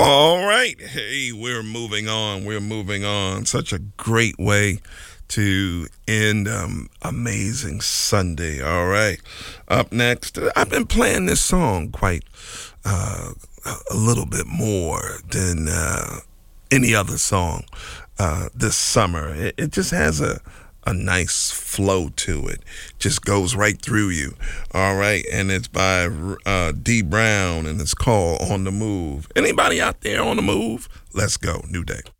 All right. Hey, we're moving on. We're moving on. Such a great way to end amazing Sunday. All right. Up next, I've been playing this song quite a little bit more than any other song this summer. It just has a nice flow to it. Just goes right through you. All right. And it's by D Brown, and it's called On the Move. Anybody out there on the move? Let's go. New Day.